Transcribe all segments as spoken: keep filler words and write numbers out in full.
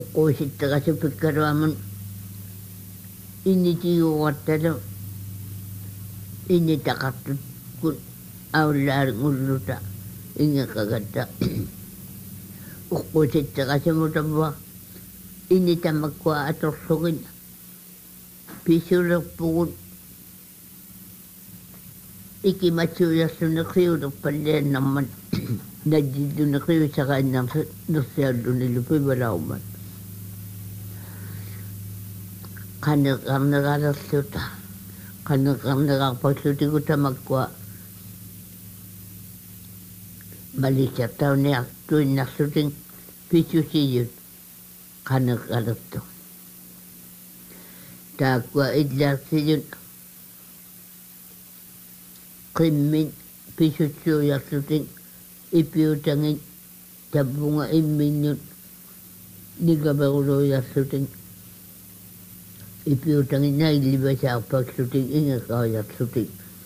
Kuisittaqasupikkaruamun innitiuuqattalu innitaqartut kun aullaarngulluta ingeqqagatta uqqusittaqasumutavva innitamakkua atorlugin pisulerpugun ikimatsuulersuneqiulerpalliannarman najjilluneqiusaqaannarsu nersiallunilupivalaumat qaneqarneqalerluta qaneqarneqarpallutiguttamakkua malisartauniartuinnarlutin pisusiyut qaneqalertu taakkua illaarsilut qimmin pisutsuuyarlutin ipiutangin tabunga imminnut nigaveruluuyarlutin ipiutangin naillivasaarpaaklutin ingeqaujarlutin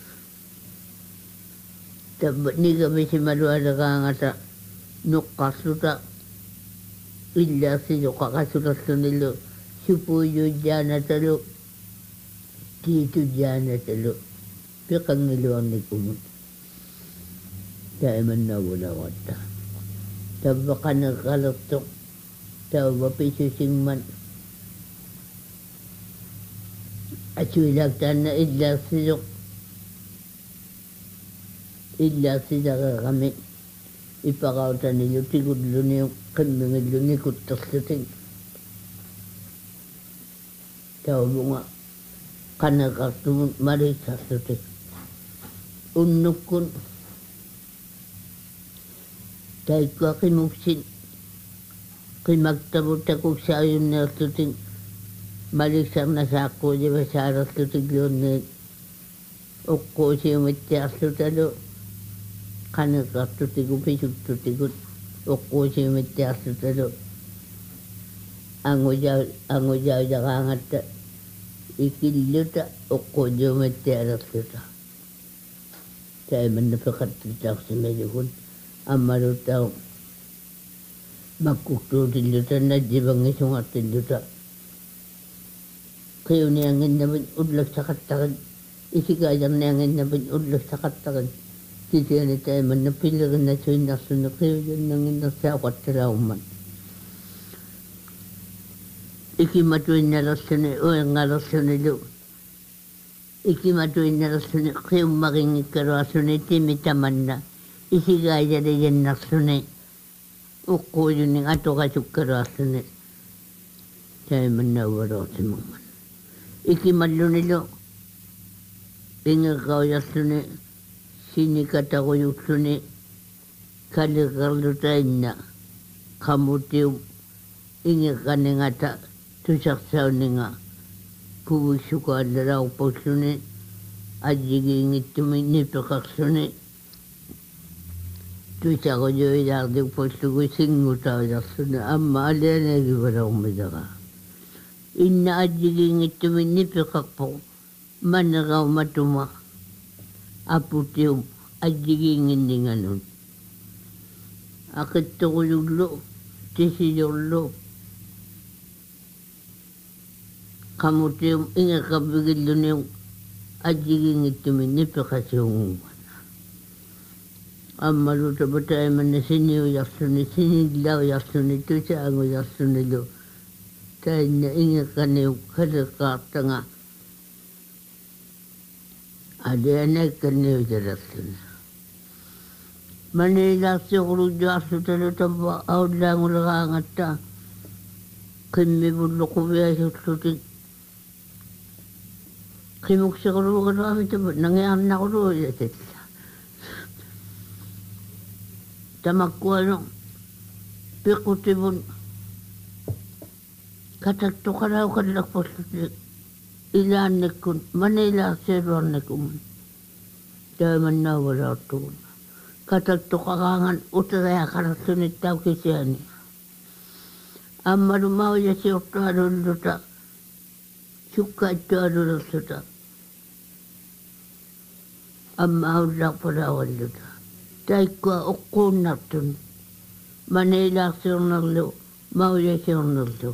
tabba nigavisimalualeqaangata nuqqarluta illaarsilu qaqasulerlunilu supuuyujaanatalu tiitujaanatalu piqangiluarnikumun taimannavulavatta tabba qaneqqalertuq tauva pisusingman asuilaaktaanna illaarsiluq illaarsilareerami ipaqautanilu tigulluniuq qimmingilluni kutterlutin tauvunga qaneqqartumun malisarlutik unnukkun taikkua qimuksin qimaktavut takuksaajunnерlutin maliksarnasaaqquulivasaarerlutikluunniit uqquusiumittiarlutalu qaneqqartutigu pisuktutikut uqquusiumittiarlutalu angujau angujaujaqaangatta ikilluta uqquusiumittialerluta taimanna peqattitaarsimalugun ammalutau makkuktuutilluta najjivangisungartilluta qiunianginnavit ullaksaqattaqit isikaajarnianginnavit ullaksaqattaqit tisiani taimanna pillerinnasuinnarluni qiujannanginnersaaqattalaumman ikimatuinnalerluni uingalerlunilu ikimatuinnalerluni qiummaqinngikkaluarluni timitamanna isigaajariyannarluni uqquuyunning atoqasukkaluarluni taimannauvalortimumman ikimallunilu ingeqqaujarluni sinikataquyulluni kaliqerlutainna qamutium ingeqqaningata tusarsaunninga puvissukaallalaarpalluni ajjigiingittumi nipeqarluni tusaquyuilaartikpallugu singutaujarluni amma alianagivalarmidaqa inna ajjigiingittumi nipeqarpoq maneqaumatuma aputium ajjigiinginninganun aqittoquyullu tisiyullu qamutium ingeqqappigillunium ajjigiingittumi nipeqasiungungan ammalutapa taimanna siniujarluni sinillaujarluni tusaangujarlunilu tainna ingeqqaniuq kaleqqaartanga alianaikkanniujalerluni manilaarsiuqulujjuarlutalu tavva aullaanguleqaangatta qimmivulluquviasullutik qimuksiquluuqaluami tava nangiarnaquluuyatilla tamakkuanu piqutivun kataktuqalaukallakpallutik ilaannikkun manilaarsialuarnikumun taimannauvalortugun kataktuqaqaangan uteriaqalerluni taukisiani ammalumaullasiortualulluta sukkaittualulerluta amma aullaarpalaavalluta taikkua uqquunnartun manilaarsiornerlu mauyasiornerlu